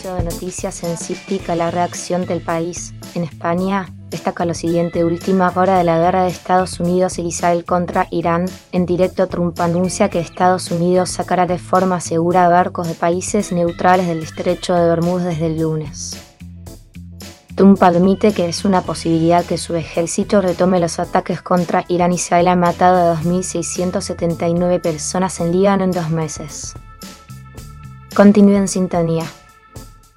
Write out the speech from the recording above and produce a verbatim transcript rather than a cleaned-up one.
Centro de Noticias en Cíptica la reacción del país. En España, destaca lo siguiente: última hora de la guerra de Estados Unidos e Israel contra Irán. En directo, Trump anuncia que Estados Unidos sacará de forma segura barcos de países neutrales del estrecho de Bermudas desde el lunes. Trump admite que es una posibilidad que su ejército retome los ataques contra Irán. Israel ha matado a dos mil seiscientas setenta y nueve personas en Líbano en dos meses. Continúe en sintonía.